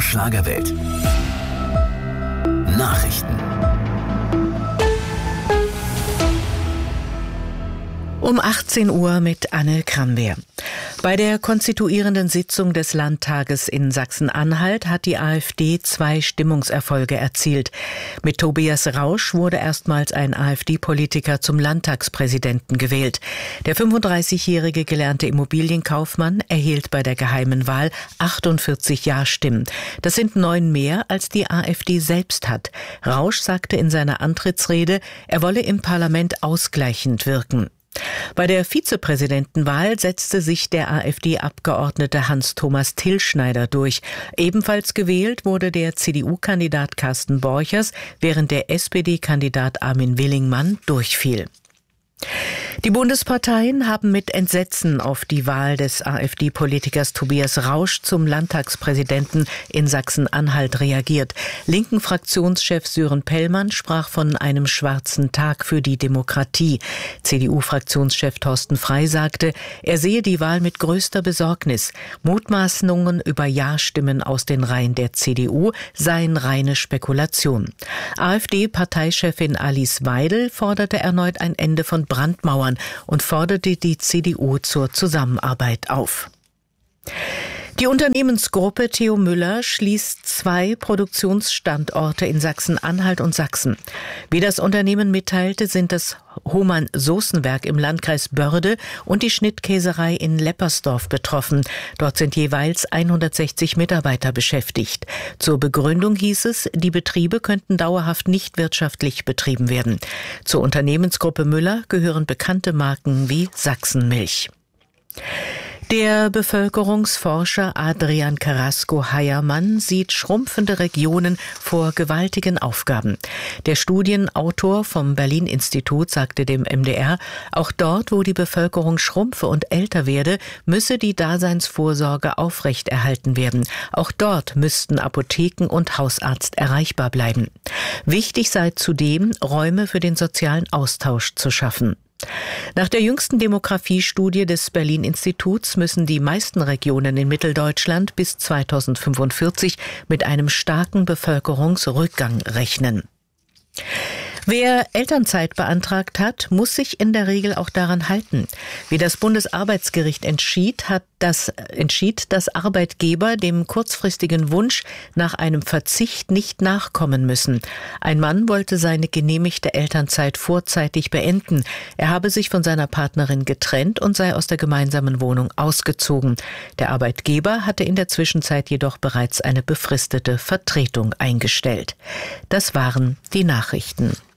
Schlagerwelt. Nachrichten. Um 18 Uhr mit Anne Krambeer. Bei der konstituierenden Sitzung des Landtages in Sachsen-Anhalt hat die AfD 2 Stimmungserfolge erzielt. Mit Tobias Rausch wurde erstmals ein AfD-Politiker zum Landtagspräsidenten gewählt. Der 35-jährige gelernte Immobilienkaufmann erhielt bei der geheimen Wahl 48 Ja-Stimmen. Das sind 9 mehr, als die AfD selbst hat. Rausch sagte in seiner Antrittsrede, er wolle im Parlament ausgleichend wirken. Bei der Vizepräsidentenwahl setzte sich der AfD-Abgeordnete Hans-Thomas Tilschneider durch. Ebenfalls gewählt wurde der CDU-Kandidat Carsten Borchers, während der SPD-Kandidat Armin Willingmann durchfiel. Die Bundesparteien haben mit Entsetzen auf die Wahl des AfD-Politikers Tobias Rausch zum Landtagspräsidenten in Sachsen-Anhalt reagiert. Linken Fraktionschef Sören Pellmann sprach von einem schwarzen Tag für die Demokratie. CDU-Fraktionschef Thorsten Frey sagte, er sehe die Wahl mit größter Besorgnis. Mutmaßungen über Ja-Stimmen aus den Reihen der CDU seien reine Spekulation. AfD-Parteichefin Alice Weidel forderte erneut ein Ende von Brandmauern und forderte die CDU zur Zusammenarbeit auf. Die Unternehmensgruppe Theo Müller schließt 2 Produktionsstandorte in Sachsen-Anhalt und Sachsen. Wie das Unternehmen mitteilte, sind das Hohmann-Soßenwerk im Landkreis Börde und die Schnittkäserei in Leppersdorf betroffen. Dort sind jeweils 160 Mitarbeiter beschäftigt. Zur Begründung hieß es, die Betriebe könnten dauerhaft nicht wirtschaftlich betrieben werden. Zur Unternehmensgruppe Müller gehören bekannte Marken wie Sachsenmilch. Der Bevölkerungsforscher Adrian Carrasco-Hayermann sieht schrumpfende Regionen vor gewaltigen Aufgaben. Der Studienautor vom Berlin-Institut sagte dem MDR, auch dort, wo die Bevölkerung schrumpfe und älter werde, müsse die Daseinsvorsorge aufrechterhalten werden. Auch dort müssten Apotheken und Hausarzt erreichbar bleiben. Wichtig sei zudem, Räume für den sozialen Austausch zu schaffen. Nach der jüngsten Demografiestudie des Berlin-Instituts müssen die meisten Regionen in Mitteldeutschland bis 2045 mit einem starken Bevölkerungsrückgang rechnen. Wer Elternzeit beantragt hat, muss sich in der Regel auch daran halten. Wie das Bundesarbeitsgericht entschied, dass Arbeitgeber dem kurzfristigen Wunsch nach einem Verzicht nicht nachkommen müssen. Ein Mann wollte seine genehmigte Elternzeit vorzeitig beenden. Er habe sich von seiner Partnerin getrennt und sei aus der gemeinsamen Wohnung ausgezogen. Der Arbeitgeber hatte in der Zwischenzeit jedoch bereits eine befristete Vertretung eingestellt. Das waren die Nachrichten.